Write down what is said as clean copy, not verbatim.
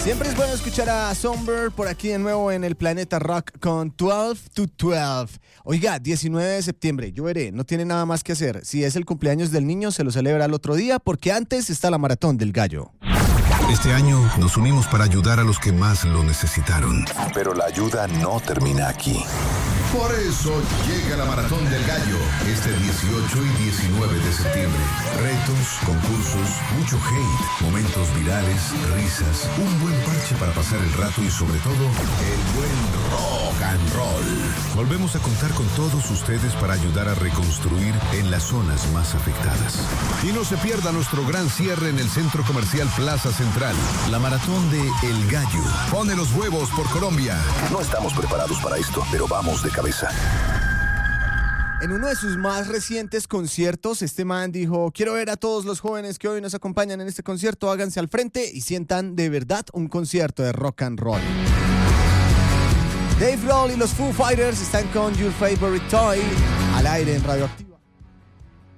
Siempre es bueno escuchar a Songbird por aquí de nuevo en el Planeta Rock con 12 to 12. Oiga, 19 de septiembre, yo veré, no tiene nada más que hacer. Si es el cumpleaños del niño, se lo celebra el otro día porque antes está la Maratón del Gallo. Este año nos unimos para ayudar a los que más lo necesitaron. Pero la ayuda no termina aquí. Por eso llega la Maratón del Gallo, este 18 y 19 de septiembre. Retos, concursos, mucho hate, momentos virales, risas, un buen parche para pasar el rato y sobre todo, el buen rock and roll. Volvemos a contar con todos ustedes para ayudar a reconstruir en las zonas más afectadas. Y no se pierda nuestro gran cierre en el Centro Comercial Plaza Central, la Maratón de El Gallo. Pone los huevos por Colombia. No estamos preparados para esto, pero vamos de cabeza. En uno de sus más recientes conciertos, este man dijo: quiero ver a todos los jóvenes que hoy nos acompañan en este concierto, háganse al frente y sientan de verdad un concierto de rock and roll. Dave Grohl y los Foo Fighters están con Your Favorite Toy al aire en Radioactiva.